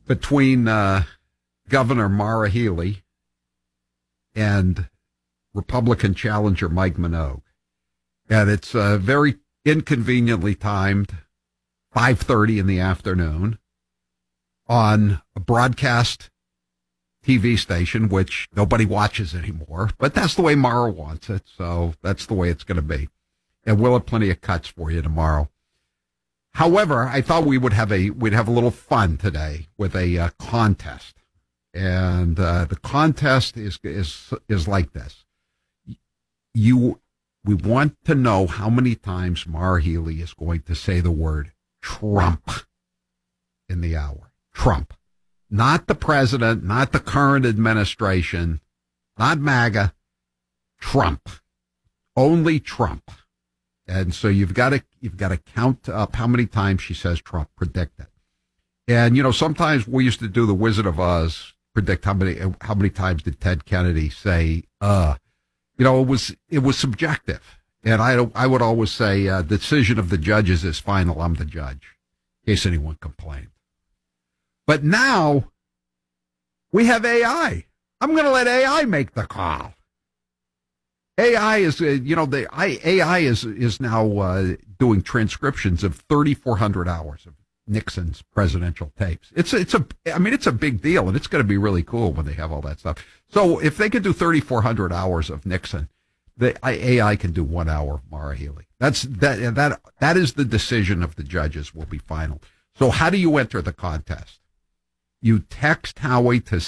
between Governor Maura Healey and Republican challenger Mike Minogue. And it's very inconveniently timed, 5:30 in the afternoon, on a broadcast TV station, which nobody watches anymore. But that's the way Maura wants it, so that's the way it's going to be. And we'll have plenty of cuts for you tomorrow. However, I thought we'd have a little fun today with a contest. And the contest is like this. We want to know how many times Maura Healey is going to say the word Trump in the hour. Trump. Not the president, not the current administration, not MAGA. Trump. Only Trump. And so you've got to count up how many times she says Trump, predict it. And sometimes we used to do the Wizard of Oz, predict how many times did Ted Kennedy say it was subjective. And I would always say the decision of the judges is final. I'm the judge, in case anyone complained. But now we have AI. I'm going to let AI make the call. AI is, AI is now doing transcriptions of 3,400 hours of Nixon's presidential tapes. It's a big deal, and it's going to be really cool when they have all that stuff. So if they could do 3,400 hours of Nixon, the AI can do 1 hour of Maura Healey. That is the decision of the judges will be final. So how do you enter the contest? You text Howie to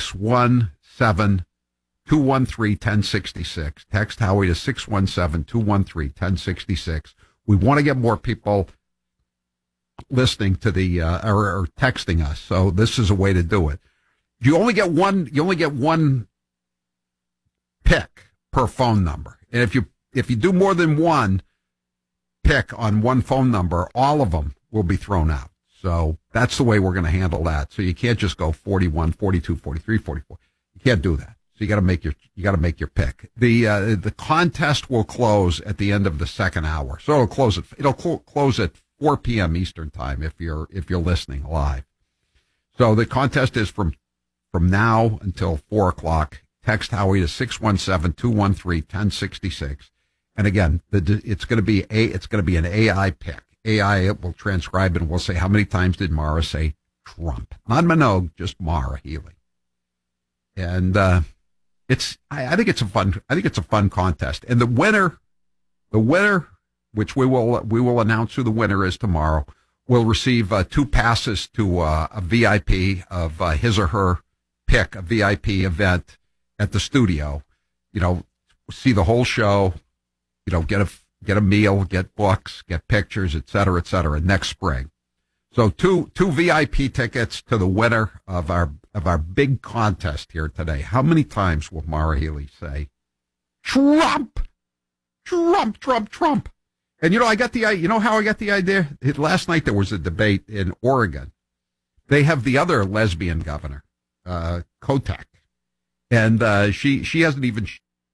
617-213-1066. Text Howie to 617-213-1066. We want to get more people listening to the or texting us. So this is a way to do it. You only get one pick per phone number. And if you do more than one pick on one phone number, all of them will be thrown out. So that's the way we're going to handle that. So you can't just go 41, 42, 43, 44. You can't do that. So you got to make your pick. The contest will close at the end of the second hour. So it'll close at 4 p.m. Eastern time if you're listening live. So the contest is from now until 4 o'clock. Text Howie to 617-213-1066. And again, it's going to be an AI pick. AI will transcribe and will say how many times did Maura say Trump, not Minogue, just Maura Healey. And I think it's a fun contest. And the winner, which we will announce who the winner is tomorrow, will receive 2 passes to a VIP of his or her pick, a VIP event at the studio. See the whole show. Get a meal, get books, get pictures, et cetera, next spring. So two VIP tickets to the winner of our big contest here today. How many times will Maura Healey say Trump, Trump, Trump, Trump? And how I got the idea? Last night there was a debate in Oregon. They have the other lesbian governor, Kotek, and she hasn't even.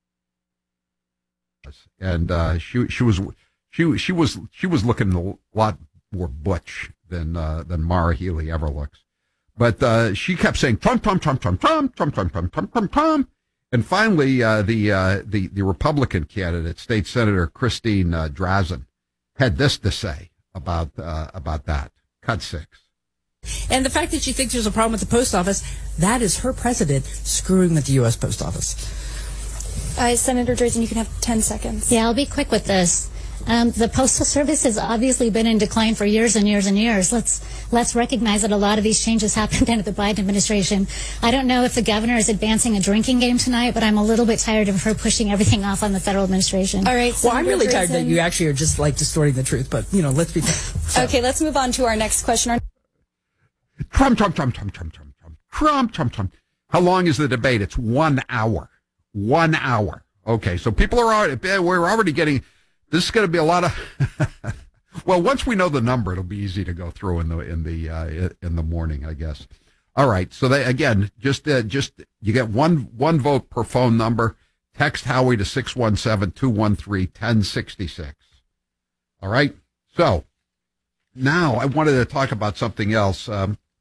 And she was looking a lot more butch than Maura Healey ever looks. But she kept saying Trump, Trump, Trump, Trump, Trump, Trump, Trump, Trump, Trump, Trump, Trump. And finally, the Republican candidate, State Senator Christine Drazan, had this to say about that. Cut 6. And the fact that she thinks there's a problem with the post office, that is her president screwing with the U.S. Post Office. Senator Drazan, you can have 10 seconds. Yeah, I'll be quick with this. The Postal Service has obviously been in decline for years and years and years. Let's recognize that a lot of these changes happened under the Biden administration. I don't know if the governor is advancing a drinking game tonight, but I'm a little bit tired of her pushing everything off on the federal administration. All right. Well, I'm really tired that you actually are just distorting the truth, but let's be fair. Okay, let's move on to our next question. Trump, Trump, Trump, Trump, Trump, Trump, Trump, Trump, Trump, Trump. How long is the debate? It's 1 hour. 1 hour. Okay, so we're already getting, this is going to be a lot of, well, once we know the number, it'll be easy to go through in the morning, I guess. All right, so they, again, just you get one vote per phone number. Text Howie to 617-213-1066. All right, so now I wanted to talk about something else.